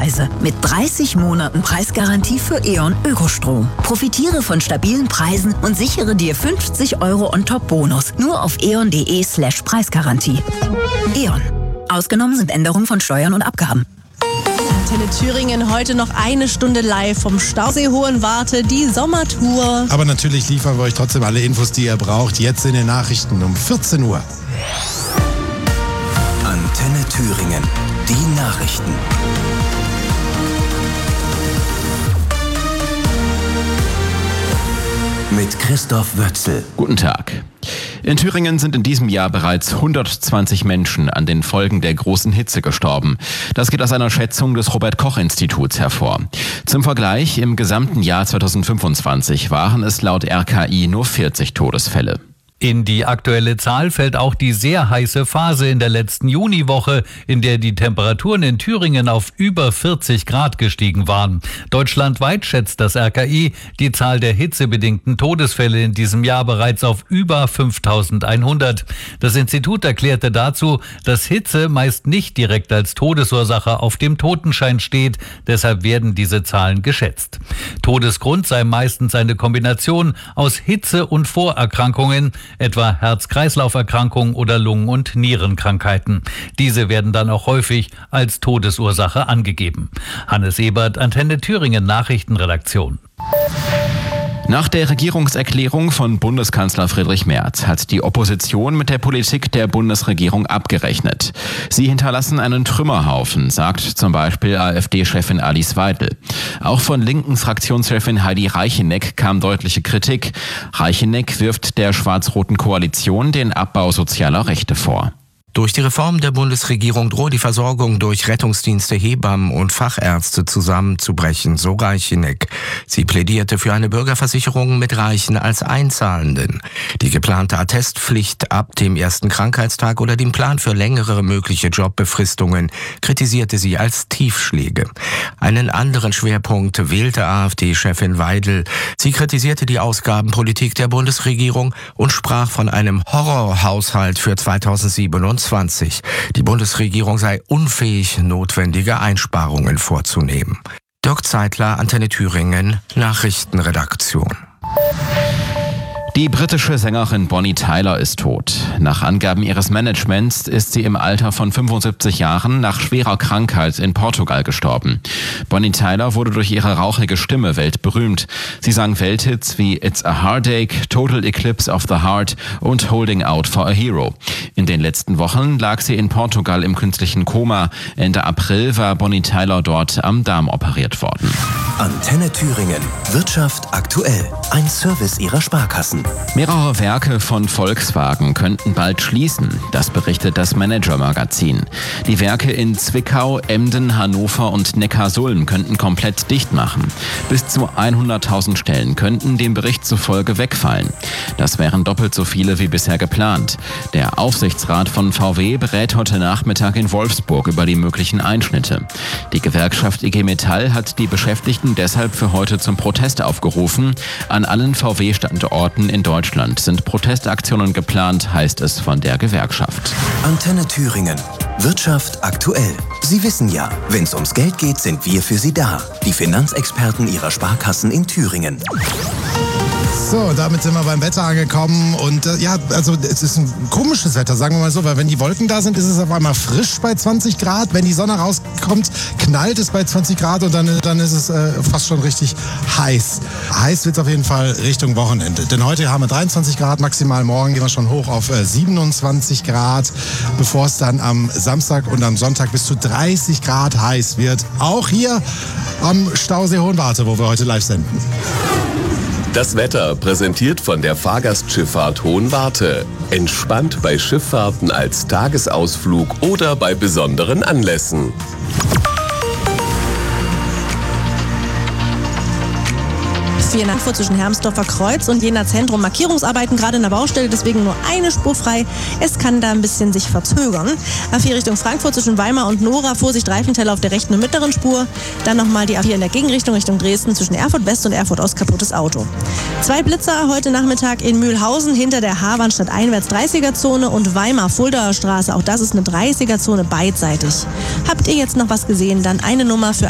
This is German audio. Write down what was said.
Strompreise. Mit 30 Monaten Preisgarantie für E.ON Ökostrom. Profitiere von stabilen Preisen und sichere dir 50 € on-top-Bonus. Nur auf eon.de/Preisgarantie. E.ON. Ausgenommen sind Änderungen von Steuern und Abgaben. Antenne Thüringen heute noch eine Stunde live vom Stausee Hohenwarte, die Sommertour. Aber natürlich liefern wir euch trotzdem alle Infos, die ihr braucht, jetzt in den Nachrichten um 14 Uhr. Antenne Thüringen, die Nachrichten. Mit Christoph Wötzel. Guten Tag. In Thüringen sind in diesem Jahr bereits 120 Menschen an den Folgen der großen Hitze gestorben. Das geht aus einer Schätzung des Robert-Koch-Instituts hervor. Zum Vergleich, im gesamten Jahr 2025 waren es laut RKI nur 40 Todesfälle. In die aktuelle Zahl fällt auch die sehr heiße Phase in der letzten Juniwoche, in der die Temperaturen in Thüringen auf über 40 Grad gestiegen waren. Deutschlandweit schätzt das RKI die Zahl der hitzebedingten Todesfälle in diesem Jahr bereits auf über 5.100. Das Institut erklärte dazu, dass Hitze meist nicht direkt als Todesursache auf dem Totenschein steht. Deshalb werden diese Zahlen geschätzt. Todesgrund sei meistens eine Kombination aus Hitze und Vorerkrankungen, etwa Herz-Kreislauf-Erkrankungen oder Lungen- und Nierenkrankheiten. Diese werden dann auch häufig als Todesursache angegeben. Hannes Ebert, Antenne Thüringen Nachrichtenredaktion. Nach der Regierungserklärung von Bundeskanzler Friedrich Merz hat die Opposition mit der Politik der Bundesregierung abgerechnet. Sie hinterlassen einen Trümmerhaufen, sagt zum Beispiel AfD-Chefin Alice Weidel. Auch von linken Fraktionschefin Heidi Reicheneck kam deutliche Kritik. Reicheneck wirft der schwarz-roten Koalition den Abbau sozialer Rechte vor. Durch die Reform der Bundesregierung droht die Versorgung durch Rettungsdienste, Hebammen und Fachärzte zusammenzubrechen, so Reicheneck. Sie plädierte für eine Bürgerversicherung mit Reichen als Einzahlenden. Die geplante Attestpflicht ab dem ersten Krankheitstag oder den Plan für längere mögliche Jobbefristungen kritisierte sie als Tiefschläge. Einen anderen Schwerpunkt wählte AfD-Chefin Weidel. Sie kritisierte die Ausgabenpolitik der Bundesregierung und sprach von einem Horrorhaushalt für 2027. Die Bundesregierung sei unfähig, notwendige Einsparungen vorzunehmen. Dirk Zeitler, Antenne Thüringen, Nachrichtenredaktion. Die britische Sängerin Bonnie Tyler ist tot. Nach Angaben ihres Managements ist sie im Alter von 75 Jahren nach schwerer Krankheit in Portugal gestorben. Bonnie Tyler wurde durch ihre rauchige Stimme weltberühmt. Sie sang Welthits wie It's a Heartache, Total Eclipse of the Heart und Holding Out for a Hero. In den letzten Wochen lag sie in Portugal im künstlichen Koma. Ende April war Bonnie Tyler dort am Darm operiert worden. Antenne Thüringen. Wirtschaft aktuell. Ein Service ihrer Sparkassen. Mehrere Werke von Volkswagen könnten bald schließen. Das berichtet das Manager-Magazin. Die Werke in Zwickau, Emden, Hannover und Neckarsulm könnten komplett dicht machen. Bis zu 100.000 Stellen könnten dem Bericht zufolge wegfallen. Das wären doppelt so viele wie bisher geplant. Der Aufsichtsrat von VW berät heute Nachmittag in Wolfsburg über die möglichen Einschnitte. Die Gewerkschaft IG Metall hat die Beschäftigten deshalb für heute zum Protest aufgerufen. An allen VW-Standorten in Deutschland sind Protestaktionen geplant, heißt es von der Gewerkschaft. Antenne Thüringen. Wirtschaft aktuell. Sie wissen ja, wenn es ums Geld geht, sind wir für Sie da. Die Finanzexperten Ihrer Sparkassen in Thüringen. So, damit sind wir beim Wetter angekommen und also es ist ein komisches Wetter, sagen wir mal so, weil wenn die Wolken da sind, ist es auf einmal frisch bei 20 Grad. Wenn die Sonne rauskommt, knallt es bei 20 Grad und dann ist es fast schon richtig heiß. Heiß wird es auf jeden Fall Richtung Wochenende, denn heute haben wir 23 Grad maximal, morgen gehen wir schon hoch auf 27 Grad, bevor es dann am Samstag und am Sonntag bis zu 30 Grad heiß wird. Auch hier am Stausee Hohenwarte, wo wir heute live senden. Das Wetter präsentiert von der Fahrgastschifffahrt Hohenwarte. Entspannt bei Schifffahrten als Tagesausflug oder bei besonderen Anlässen. Hier in Frankfurt zwischen Hermsdorfer Kreuz und Jenaer Zentrum Markierungsarbeiten gerade in der Baustelle, deswegen nur eine Spur frei. Es kann da ein bisschen sich verzögern. A4 Richtung Frankfurt zwischen Weimar und Nora, Vorsicht Reifenteller auf der rechten und mittleren Spur. Dann nochmal die A4 in der Gegenrichtung Richtung Dresden zwischen Erfurt West und Erfurt Ost, kaputtes Auto. 2 Blitzer heute Nachmittag in Mühlhausen hinter der Haarbahnstadt einwärts 30er-Zone und Weimar-Fuldaer Straße, auch das ist eine 30er-Zone beidseitig. Habt ihr jetzt noch was gesehen, dann eine Nummer für